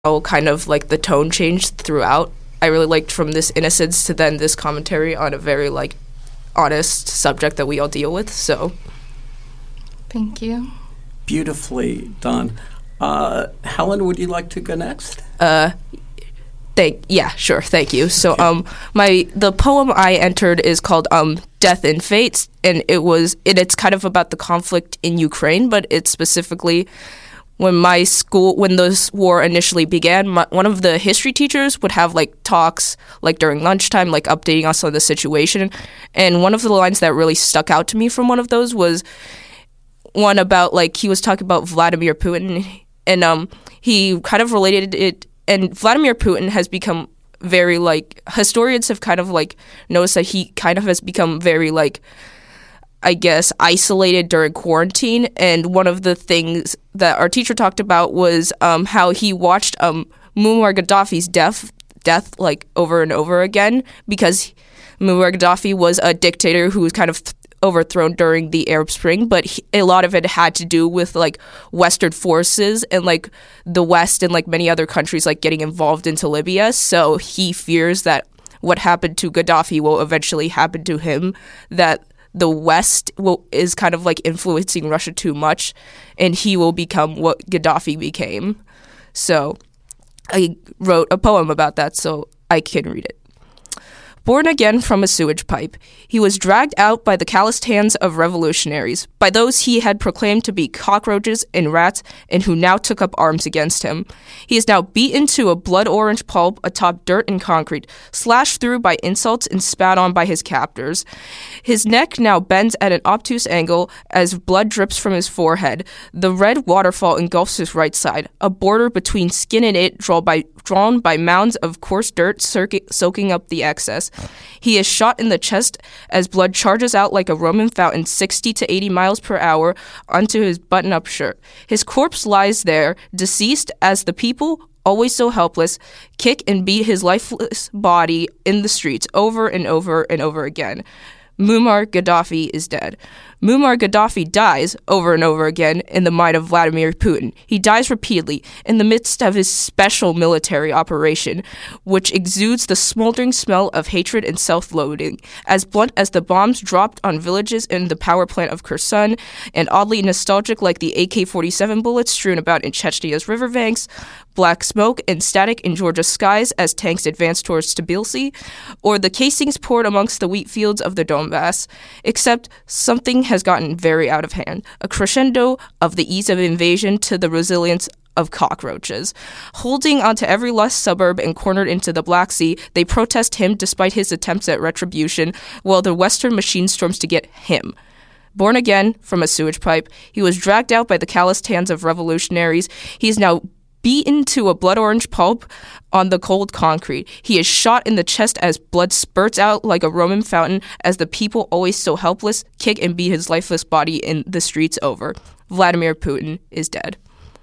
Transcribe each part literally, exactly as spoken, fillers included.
how kind of like the tone changed throughout. I really liked from this innocence to then this commentary on a very like honest subject that we all deal with. So thank you. Beautifully done. Uh, Helen, would you like to go next? Uh, thank yeah, sure, thank you. So Okay. um, my the poem I entered is called um Death and Fates, and it was it, it's kind of about the conflict in Ukraine, but it's specifically when my school, when this war initially began, my, one of the history teachers would have like talks like during lunchtime, like updating us on the situation. And one of the lines that really stuck out to me from one of those was one about like he was talking about Vladimir Putin, and um he kind of related it. And Vladimir Putin has become very like historians have kind of like noticed that he kind of has become very like, I guess, isolated during quarantine. And one of the things that our teacher talked about was um, how he watched um, Muammar Gaddafi's death, death like over and over again, because Muammar Gaddafi was a dictator who was kind of th- overthrown during the Arab Spring, but he, a lot of it had to do with like Western forces and like the West and like many other countries like getting involved into Libya. So he fears that what happened to Gaddafi will eventually happen to him, that the West will, is kind of like influencing Russia too much, and he will become what Gaddafi became. So I wrote a poem about that, so I can read it. Born again from a sewage pipe, he was dragged out by the calloused hands of revolutionaries, by those he had proclaimed to be cockroaches and rats, and who now took up arms against him. He is now beaten to a blood-orange pulp atop dirt and concrete, slashed through by insults and spat on by his captors. His neck now bends at an obtuse angle as blood drips from his forehead. The red waterfall engulfs his right side, a border between skin and it drawn by, drawn by mounds of coarse dirt circ- soaking up the excess. He is shot in the chest as blood charges out like a Roman fountain sixty to eighty miles per hour onto his button-up shirt. His corpse lies there, deceased, as the people, always so helpless, kick and beat his lifeless body in the streets over and over and over again. Muammar Gaddafi is dead. Muammar Gaddafi dies over and over again in the mind of Vladimir Putin. He dies repeatedly in the midst of his special military operation, which exudes the smoldering smell of hatred and self-loathing, as blunt as the bombs dropped on villages in the power plant of Kherson, and oddly nostalgic like the A K forty-seven bullets strewn about in Chechnya's riverbanks, black smoke and static in Georgia's skies as tanks advanced towards Tbilisi, or the casings poured amongst the wheat fields of the Donbass. Except something has gotten very out of hand, a crescendo of the ease of invasion to the resilience of cockroaches. Holding onto every lush suburb and cornered into the Black Sea, they protest him despite his attempts at retribution, while the Western machine storms to get him. Born again from a sewage pipe, he was dragged out by the calloused hands of revolutionaries. He is now beaten to a blood-orange pulp on the cold concrete. He is shot in the chest as blood spurts out like a Roman fountain as the people, always so helpless, kick and beat his lifeless body in the streets over. Vladimir Putin is dead.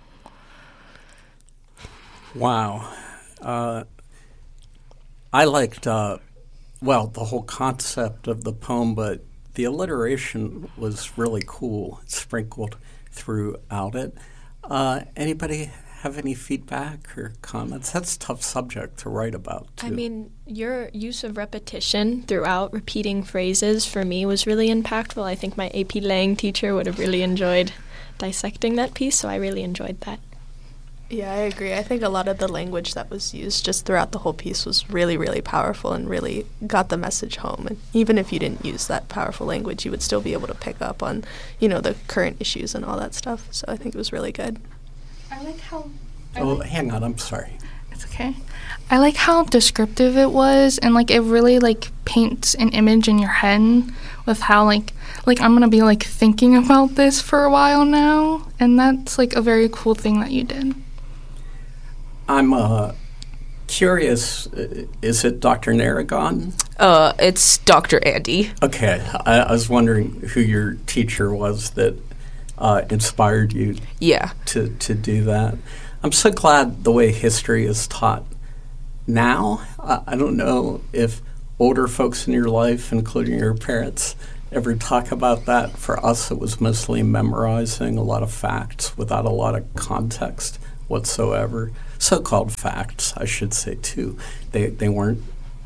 Wow. Uh, I liked, uh, well, the whole concept of the poem, but the alliteration was really cool, sprinkled throughout it. Uh, anybody have any feedback or comments? That's a tough subject to write about, too. I mean, your use of repetition throughout, repeating phrases, for me was really impactful. I think my A P Lang teacher would have really enjoyed dissecting that piece, so I really enjoyed that. Yeah, I agree. I think a lot of the language that was used just throughout the whole piece was really, really powerful and really got the message home. And even if you didn't use that powerful language, you would still be able to pick up on, you know, the current issues and all that stuff. So I think it was really good. I like how... I Oh, like, hang on. I'm sorry. it's okay. I like how descriptive it was, and, like, it really, like, paints an image in your head with how, like, like, I'm going to be, like, thinking about this for a while now, and that's, like, a very cool thing that you did. I'm uh, curious, uh, is it Doctor Narragon? Uh, it's Doctor Andy. Okay. I, I was wondering who your teacher was that uh, inspired you Yeah. to, to do that. I'm so glad the way history is taught now. I, I don't know if older folks in your life, including your parents, ever talk about that. For us, it was mostly memorizing a lot of facts without a lot of context whatsoever. so-called facts, I should say, too. They they weren't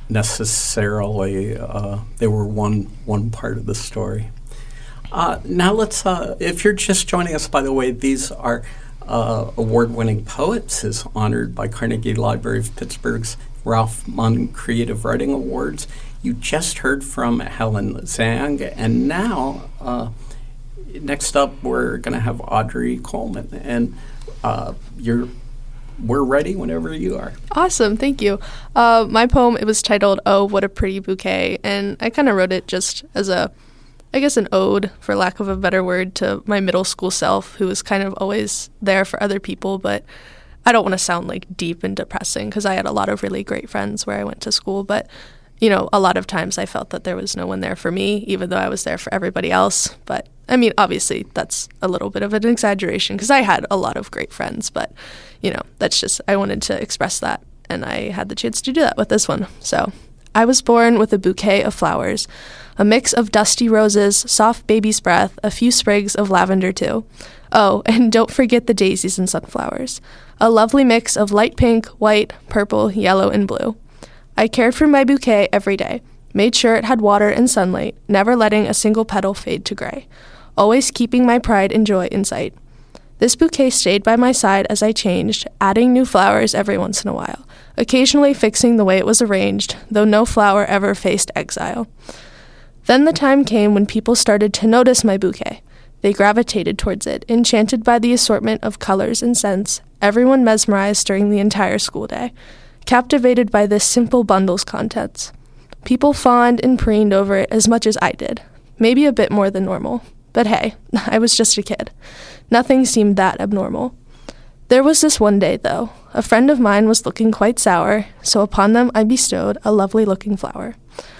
necessarily, uh, they were one one part of the story. Uh, now let's, uh, if you're just joining us, by the way, these are uh, award-winning poets is honored by Carnegie Library of Pittsburgh's Ralph Munn Creative Writing Awards. You just heard from Helen Zhang, and now uh, next up we're going to have Audrey Coleman, and uh, you're we're ready whenever you are. Awesome, thank you. Uh, my poem, it was titled "Oh, What a Pretty Bouquet," and I kind of wrote it just as a, I guess, an ode, for lack of a better word, to my middle school self, who was kind of always there for other people, but I don't want to sound like deep and depressing because I had a lot of really great friends where I went to school, but you know, a lot of times I felt that there was no one there for me, even though I was there for everybody else. But I mean, obviously that's a little bit of an exaggeration because I had a lot of great friends, but you know, that's just, I wanted to express that, and I had the chance to do that with this one. So, I was born with a bouquet of flowers, a mix of dusty roses, soft baby's breath, a few sprigs of lavender too. Oh, and don't forget the daisies and sunflowers. A lovely mix of light pink, white, purple, yellow, and blue. I cared for my bouquet every day, made sure it had water and sunlight, never letting a single petal fade to gray, always keeping my pride and joy in sight. This bouquet stayed by my side as I changed, adding new flowers every once in a while, occasionally fixing the way it was arranged, though no flower ever faced exile. Then the time came when people started to notice my bouquet. They gravitated towards it, enchanted by the assortment of colors and scents, everyone mesmerized during the entire school day, captivated by this simple bundle's contents. People fawned and preened over it as much as I did, maybe a bit more than normal. But hey, I was just a kid. Nothing seemed that abnormal. There was this one day, though. A friend of mine was looking quite sour, so upon them I bestowed a lovely-looking flower.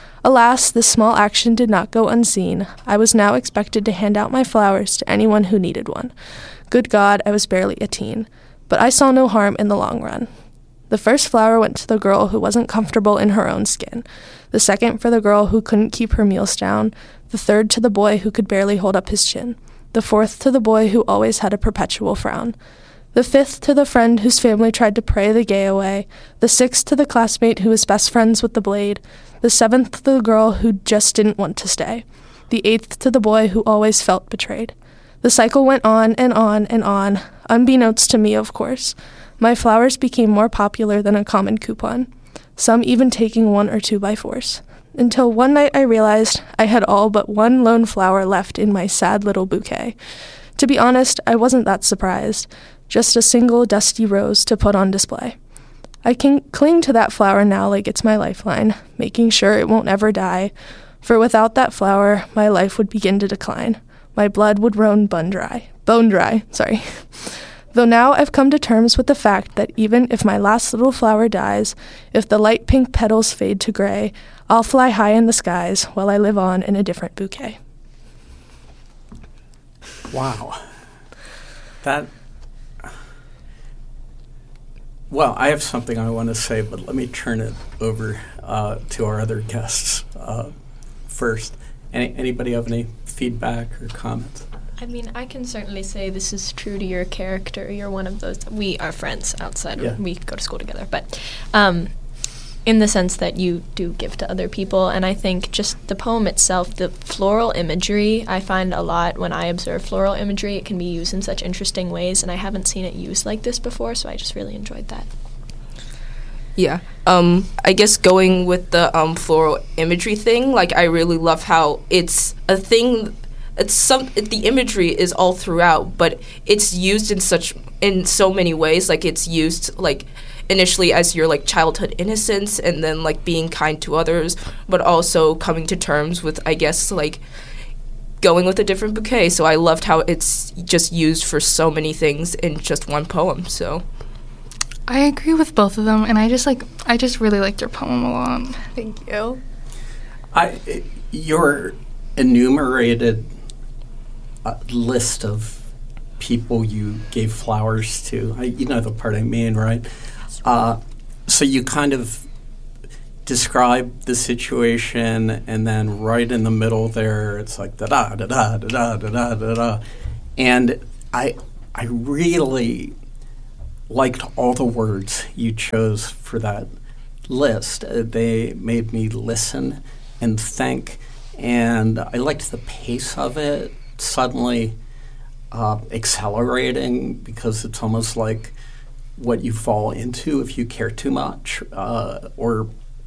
Alas, this small action did not go unseen. I was now expected to hand out my flowers to anyone who needed one. Good God, I was barely a teen. But I saw no harm in the long run. The first flower went to the girl who wasn't comfortable in her own skin. The second for the girl who couldn't keep her meals down. The third to the boy who could barely hold up his chin. The fourth to the boy who always had a perpetual frown. The fifth to the friend whose family tried to pray the gay away. The sixth to the classmate who was best friends with the blade. The seventh to the girl who just didn't want to stay. The eighth to the boy who always felt betrayed. The cycle went on and on and on, unbeknownst to me, of course. My flowers became more popular than a common coupon, some even taking one or two by force. Until one night I realized I had all but one lone flower left in my sad little bouquet. To be honest, I wasn't that surprised. Just a single dusty rose to put on display. I can cling to that flower now like it's my lifeline, making sure it won't ever die, for without that flower, my life would begin to decline. My blood would run bone dry. Bone dry, sorry. Though now I've come to terms with the fact that even if my last little flower dies, if the light pink petals fade to gray, I'll fly high in the skies while I live on in a different bouquet. Wow. That... Well, I have something I want to say, but let me turn it over uh, to our other guests uh, first. Any, anybody have any feedback or comments? I mean, I can certainly say this is true to your character. You're one of those. We are friends outside. Yeah. Of, we go to school together, but um, in the sense that you do give to other people. And I think just the poem itself, the floral imagery, I find a lot when I observe floral imagery, it can be used in such interesting ways, and I haven't seen it used like this before, so I just really enjoyed that. Yeah. Um, I guess going with the um, floral imagery thing, like I really love how it's a thing. It's some. It, the imagery is all throughout, but it's used in such in so many ways. Like it's used like initially as your like childhood innocence, and then like being kind to others, but also coming to terms with, I guess, like going with a different bouquet. So I loved how it's just used for so many things in just one poem. So. I agree with both of them, and I just like I just really liked your poem a lot. Thank you. I your enumerated uh, list of people you gave flowers to. I, you know the part I mean, right? Uh, so you kind of describe the situation, and then right in the middle there, it's like da da da da da da da da da, and I I really liked all the words you chose for that list. Uh, they made me listen and think, and I liked the pace of it, suddenly uh, accelerating, because it's almost like what you fall into if you care too much, uh, or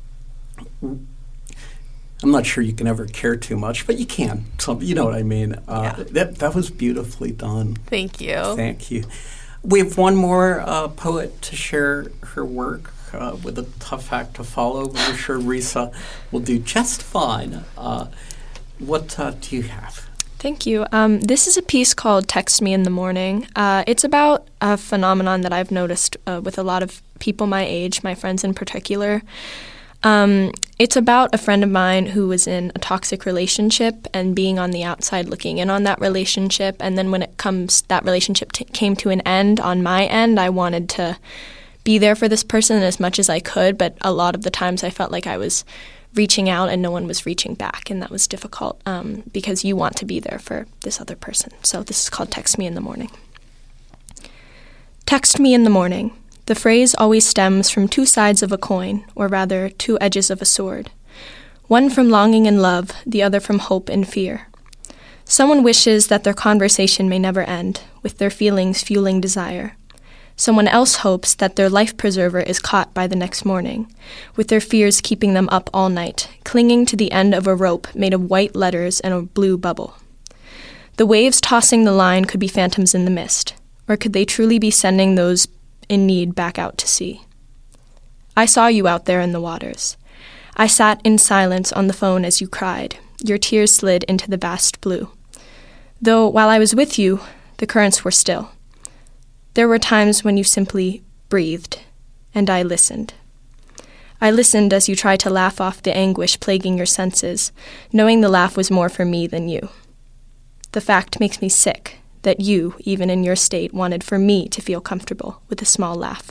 I'm not sure you can ever care too much, but you can. So, you know what I mean. Uh, Yeah. That that was beautifully done. Thank you. Thank you. We have one more uh, poet to share her work uh, with a tough act to follow. But I'm sure Risa will do just fine. Uh, what uh, do you have? Thank you. Um, this is a piece called Text Me in the Morning. Uh, it's about a phenomenon that I've noticed uh, with a lot of people my age, my friends in particular. Um, it's about a friend of mine who was in a toxic relationship and being on the outside looking in on that relationship. And then when it comes, that relationship t- came to an end on my end, I wanted to be there for this person as much as I could. But a lot of the times I felt like I was reaching out and no one was reaching back. And that was difficult um, because you want to be there for this other person. So this is called Text Me in the Morning. Text me in the morning. The phrase always stems from two sides of a coin, or rather, two edges of a sword. One from longing and love, the other from hope and fear. Someone wishes that their conversation may never end, with their feelings fueling desire. Someone else hopes that their life preserver is caught by the next morning, with their fears keeping them up all night, clinging to the end of a rope made of white letters and a blue bubble. The waves tossing the line could be phantoms in the mist, or could they truly be sending those in need back out to sea? I saw you out there in the waters. I sat in silence on the phone as you cried. Your tears slid into the vast blue. Though while I was with you, the currents were still. There were times when you simply breathed, and I listened. I listened as you tried to laugh off the anguish plaguing your senses, knowing the laugh was more for me than you. The fact makes me sick that you, even in your state, wanted for me to feel comfortable with a small laugh.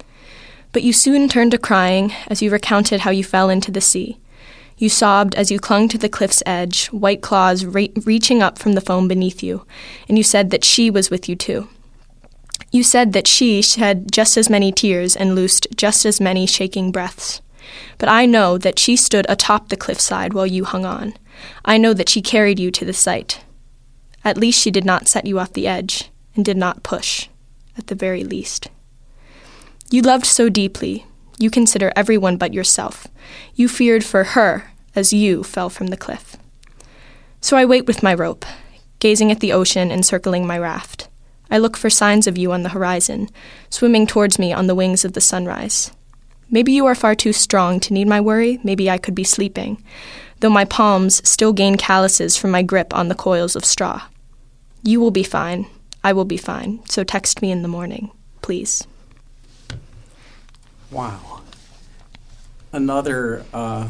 But you soon turned to crying as you recounted how you fell into the sea. You sobbed as you clung to the cliff's edge, white claws re- reaching up from the foam beneath you, and you said that she was with you too. You said that she shed just as many tears and loosed just as many shaking breaths. But I know that she stood atop the cliffside while you hung on. I know that she carried you to the sight. At least she did not set you off the edge, and did not push, at the very least. You loved so deeply, you consider everyone but yourself. You feared for her as you fell from the cliff. So I wait with my rope, gazing at the ocean encircling my raft. I look for signs of you on the horizon, swimming towards me on the wings of the sunrise. Maybe you are far too strong to need my worry, maybe I could be sleeping, though my palms still gain calluses from my grip on the coils of straw. You will be fine. I will be fine. So text me in the morning, please. Wow. Another, uh,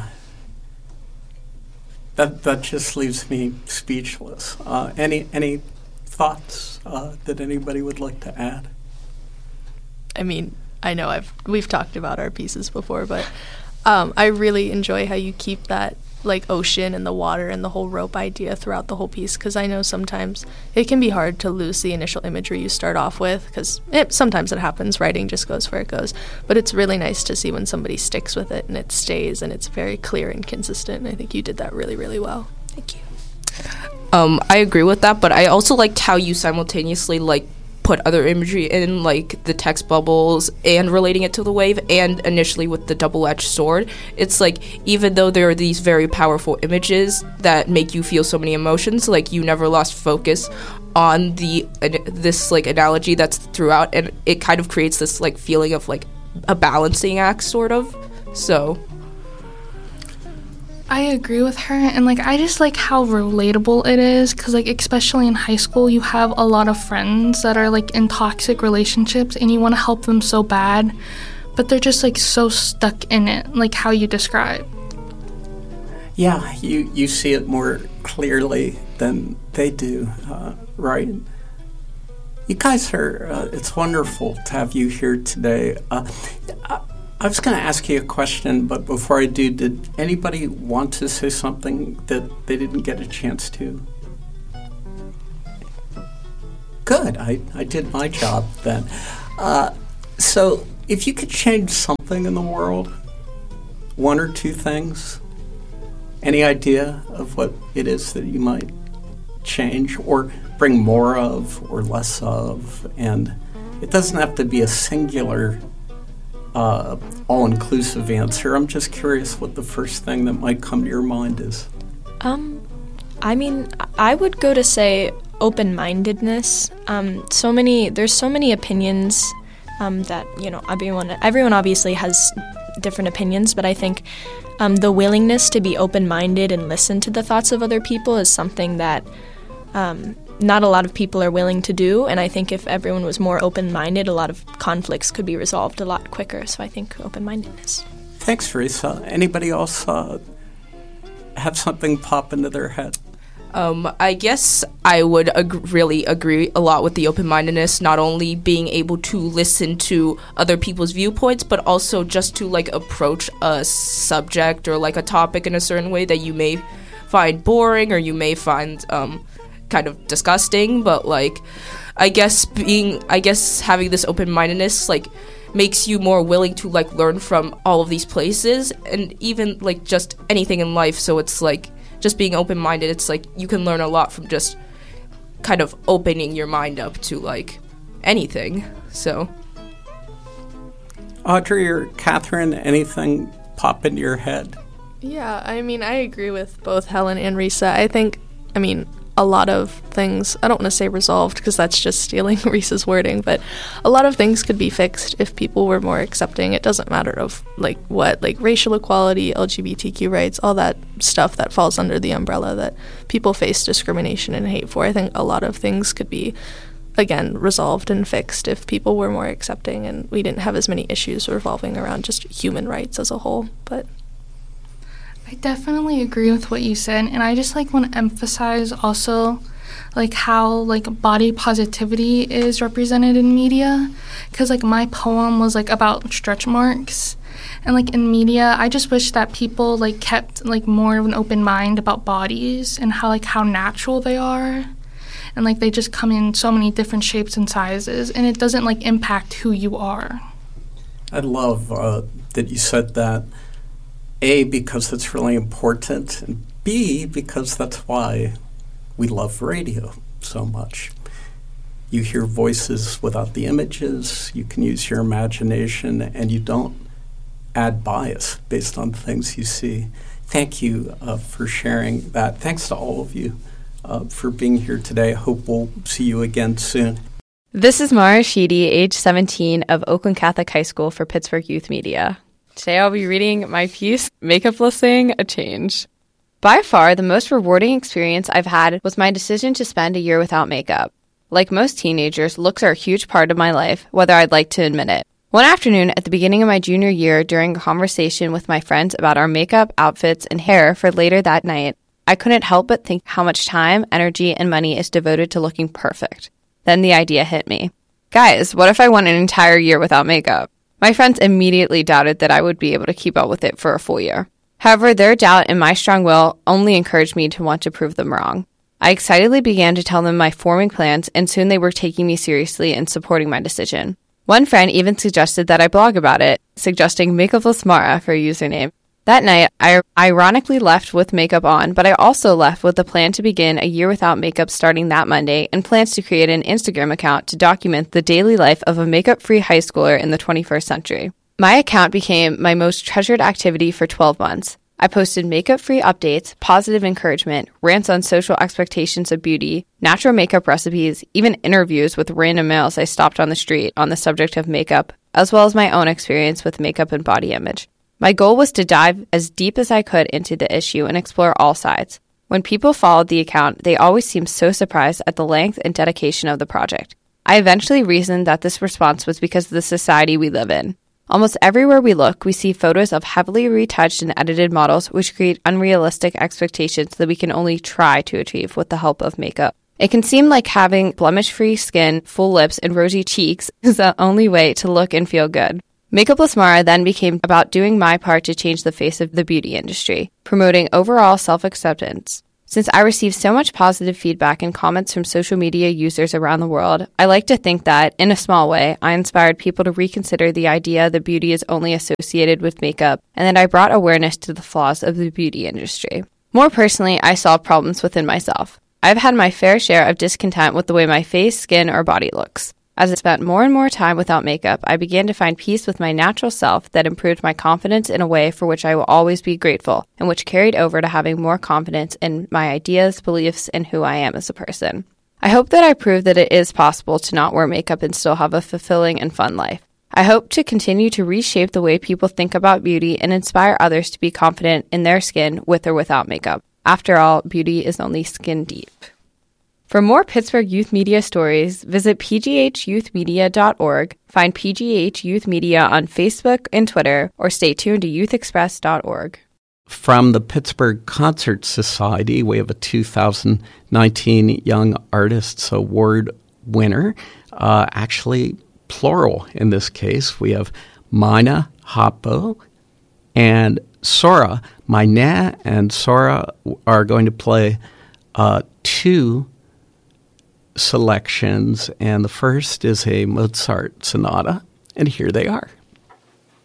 that that just leaves me speechless. Uh, any any thoughts uh, that anybody would like to add? I mean, I know I've we've talked about our pieces before, but um, I really enjoy how you keep that like ocean and the water and the whole rope idea throughout the whole piece, because I know sometimes it can be hard to lose the initial imagery you start off with, because it, sometimes it happens, writing just goes where it goes, but it's really nice to see when somebody sticks with it and it stays and it's very clear and consistent, and I think you did that really, really well. Thank you. Um, I agree with that, but I also liked how you simultaneously like put other imagery in, like the text bubbles and relating it to the wave, and initially with the double-edged sword. It's like, even though there are these very powerful images that make you feel so many emotions, like you never lost focus on the uh, this like analogy that's throughout, and it kind of creates this like feeling of like a balancing act, sort of. So I agree with her, and like I just like how relatable it is, because like especially in high school you have a lot of friends that are like in toxic relationships and you want to help them so bad, but they're just like so stuck in it, like how you describe. Yeah, you, you see it more clearly than they do, uh, right? You guys are, uh, it's wonderful to have you here today. Uh, I, I was going to ask you a question, but before I do, did anybody want to say something that they didn't get a chance to? Good, I, I did my job then. Uh, So, if you could change something in the world, one or two things, any idea of what it is that you might change or bring more of or less of? And it doesn't have to be a singular, uh, all-inclusive answer. I'm just curious what the first thing that might come to your mind is. Um, I mean, I would go to say open-mindedness. Um, so many, there's so many opinions um, that, you know, everyone, everyone obviously has different opinions, but I think um, the willingness to be open-minded and listen to the thoughts of other people is something that um, not a lot of people are willing to do, and I think if everyone was more open-minded, a lot of conflicts could be resolved a lot quicker, so I think open-mindedness. Thanks, Risa. Anybody else uh, have something pop into their head? Um, I guess I would ag- really agree a lot with the open-mindedness, not only being able to listen to other people's viewpoints, but also just to, like, approach a subject or, like, a topic in a certain way that you may find boring or you may find um, kind of disgusting. But, like, I guess being, I guess having this open-mindedness, like, makes you more willing to, like, learn from all of these places and even, like, just anything in life. So it's, like, just being open-minded, it's like you can learn a lot from just kind of opening your mind up to, like, anything. So, Audrey or Catherine, anything pop into your head? Yeah, I mean, I agree with both Helen and Risa. I think, I mean, a lot of things, I don't want to say resolved because that's just stealing Risa's wording, but a lot of things could be fixed if people were more accepting. It doesn't matter of, like, what, like, racial equality, L G B T Q rights, all that stuff that falls under the umbrella that people face discrimination and hate for. I think a lot of things could be, again, resolved and fixed if people were more accepting and we didn't have as many issues revolving around just human rights as a whole. But I definitely agree with what you said, and I just, like, want to emphasize also, like, how, like, body positivity is represented in media, because, like, my poem was, like, about stretch marks, and, like, in media, I just wish that people, like, kept, like, more of an open mind about bodies and how, like, how natural they are, and, like, they just come in so many different shapes and sizes, and it doesn't, like, impact who you are. I love uh, that you said that. A, because it's really important, and B, because that's why we love radio so much. You hear voices without the images, you can use your imagination, and you don't add bias based on things you see. Thank you uh, for sharing that. Thanks to all of you uh, for being here today. I hope we'll see you again soon. This is Mara Sheedy, age seventeen, of Oakland Catholic High School for Pittsburgh Youth Media. Today I'll be reading my piece, Makeuplessing, A Change. By far, the most rewarding experience I've had was my decision to spend a year without makeup. Like most teenagers, looks are a huge part of my life, whether I'd like to admit it. One afternoon at the beginning of my junior year, during a conversation with my friends about our makeup, outfits, and hair for later that night, I couldn't help but think how much time, energy, and money is devoted to looking perfect. Then the idea hit me. Guys, what if I went an entire year without makeup? My friends immediately doubted that I would be able to keep up with it for a full year. However, their doubt and my strong will only encouraged me to want to prove them wrong. I excitedly began to tell them my forming plans, and soon they were taking me seriously and supporting my decision. One friend even suggested that I blog about it, suggesting Makeupless Mara for a username. That night, I ironically left with makeup on, but I also left with the plan to begin a year without makeup starting that Monday and plans to create an Instagram account to document the daily life of a makeup-free high schooler in the twenty-first century. My account became my most treasured activity for twelve months. I posted makeup-free updates, positive encouragement, rants on social expectations of beauty, natural makeup recipes, even interviews with random males I stopped on the street on the subject of makeup, as well as my own experience with makeup and body image. My goal was to dive as deep as I could into the issue and explore all sides. When people followed the account, they always seemed so surprised at the length and dedication of the project. I eventually reasoned that this response was because of the society we live in. Almost everywhere we look, we see photos of heavily retouched and edited models which create unrealistic expectations that we can only try to achieve with the help of makeup. It can seem like having blemish-free skin, full lips, and rosy cheeks is the only way to look and feel good. Makeupless Mara then became about doing my part to change the face of the beauty industry, promoting overall self-acceptance. Since I receive so much positive feedback and comments from social media users around the world, I like to think that, in a small way, I inspired people to reconsider the idea that beauty is only associated with makeup, and that I brought awareness to the flaws of the beauty industry. More personally, I saw problems within myself. I've had my fair share of discontent with the way my face, skin, or body looks. As I spent more and more time without makeup, I began to find peace with my natural self that improved my confidence in a way for which I will always be grateful, and which carried over to having more confidence in my ideas, beliefs, and who I am as a person. I hope that I proved that it is possible to not wear makeup and still have a fulfilling and fun life. I hope to continue to reshape the way people think about beauty and inspire others to be confident in their skin with or without makeup. After all, beauty is only skin deep. For more Pittsburgh Youth Media stories, visit p g h youth media dot org, find P G H Youth Media on Facebook and Twitter, or stay tuned to youth express dot org. From the Pittsburgh Concert Society, we have a two thousand nineteen Young Artists Award winner, uh, actually plural in this case. We have Mina Hoppo and Sora. Mina and Sora are going to play uh, two selections, and the first is a Mozart sonata, and here they are.